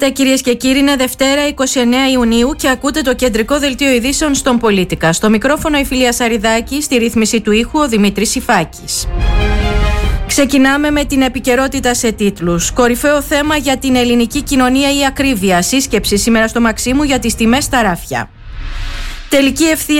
Κυρίες και κύριοι, είναι Δευτέρα 29 Ιουνίου και ακούτε το κεντρικό δελτίο ειδήσεων στον Πολίτικα. Στο μικρόφωνο η Φιλία Σαριδάκη, στη ρύθμιση του ήχου ο Δημήτρης Σιφάκης. Ξεκινάμε με την επικαιρότητα σε τίτλους. Κορυφαίο θέμα για την ελληνική κοινωνία η ακρίβεια. Σύσκεψη σήμερα στο Μαξίμου για τις τιμές στα ράφια. Τελική ευθεία